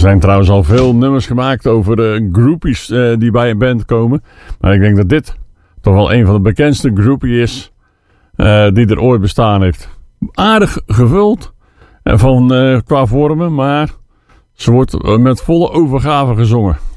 zijn trouwens al veel nummers gemaakt over groupies die bij een band komen. Maar ik denk dat dit toch wel een van de bekendste groupies is die er ooit bestaan heeft. Aardig gevuld qua vormen, maar ze wordt met volle overgave gezongen.